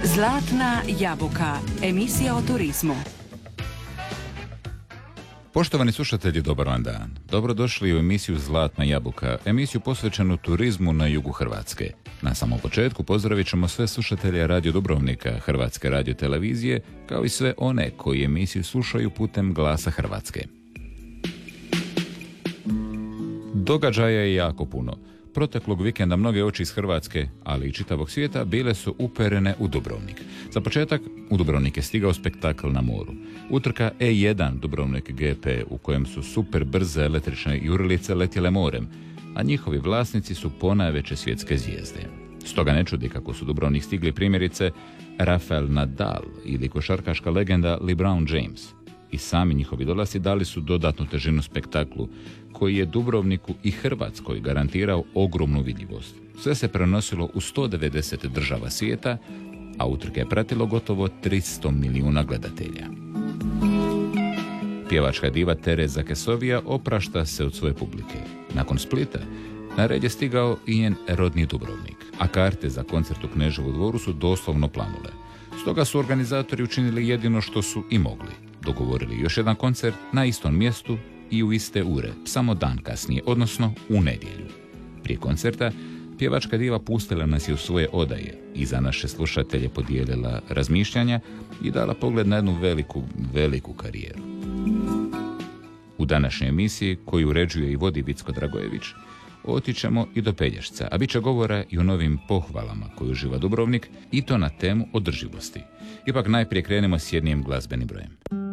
Zlatna jabuka, emisija o turizmu. Poštovani slušatelji, dobar vam dan. Dobrodošli u emisiju Zlatna jabuka, emisiju posvećenu turizmu na jugu Hrvatske. Na samom početku pozdravit ćemo sve slušatelje Radio Dubrovnika, Hrvatske radiotelevizije, kao i sve one koji emisiju slušaju putem Glasa Hrvatske. Događaja je jako puno. Proteklog vikenda mnoge oči iz Hrvatske, ali i čitavog svijeta, bile su uperene u Dubrovnik. Za početak, u Dubrovnik je stigao spektakl na moru. Utrka E1 Dubrovnik GP, u kojem su super brze električne jurilice letjele morem, a njihovi vlasnici su ponajveće svjetske zvijezde. Stoga ne čudi kako su Dubrovnik stigli primjerice Rafael Nadal ili košarkaška legenda LeBron James. I sami njihovi dolasci dali su dodatnu težinu spektaklu, koji je Dubrovniku i Hrvatskoj garantirao ogromnu vidljivost. Sve se prenosilo u 190 država svijeta, a utrke je pratilo gotovo 300 milijuna gledatelja. Pjevačka diva Tereza Kesovija oprašta se od svoje publike. Nakon Splita, na red je stigao i njen rodni Dubrovnik, a karte za koncert u Kneževu dvoru su doslovno planule. Stoga su organizatori učinili jedino što su i mogli. Dogovorili još jedan koncert na istom mjestu i u iste ure, samo dan kasnije, odnosno u nedjelju. Prije koncerta, pjevačka diva pustila nas je u svoje odaje i za naše slušatelje podijelila razmišljanja i dala pogled na jednu veliku karijeru. U današnjoj emisiji, koju uređuje i vodi Vicko Dragojević, otićemo i do Pelješca, a bit će govora i o novim pohvalama koju uživa Dubrovnik, i to na temu održivosti. Ipak najprije krenemo s jednim glazbenim brojem.